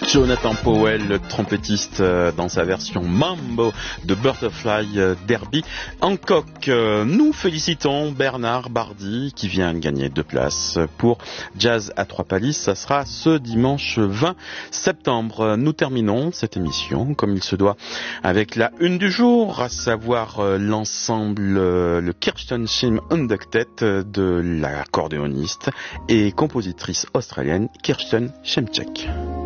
Jonathan Powell, le trompettiste, dans sa version Mambo de Butterfly Derby. Hancock, nous félicitons Bernard Bardy qui vient de gagner 2 places pour Jazz à Trois Pallisses. Ça sera ce dimanche 20 septembre. Nous terminons cette émission comme il se doit avec la une du jour, à savoir l'ensemble, le Kirsten Shim Unducted de l'accordéoniste et compositrice australienne Kirsten Shemchak.